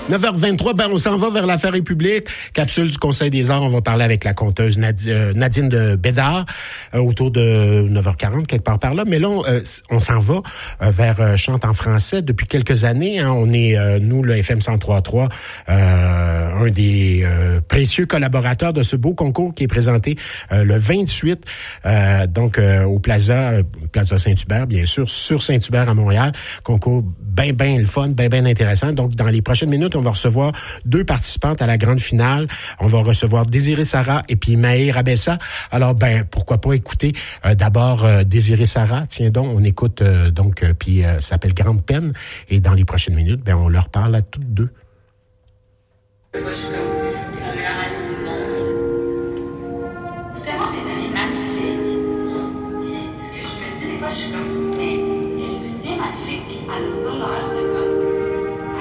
9h23, on s'en va vers l'affaire République. Capsule du Conseil des arts, on va parler avec la conteuse Nadine de Bédard autour de 9h40, quelque part par là. Mais là, on s'en va vers Chante en français. Depuis quelques années, hein, on est, nous, le FM 103.3, un des précieux collaborateurs de ce beau concours qui est présenté le 28, donc au Plaza Saint-Hubert, bien sûr, sur Saint-Hubert à Montréal. Concours bien le fun, bien intéressant. Donc, dans les prochaines minutes, on va recevoir 2 participantes à la grande finale. On va recevoir Désirée Sarah et puis Maïr Abessa. Alors, pourquoi pas écouter d'abord Désirée Sarah. Tiens donc, on écoute puis ça s'appelle Grande Peine. Et dans les prochaines minutes, on leur parle à toutes deux.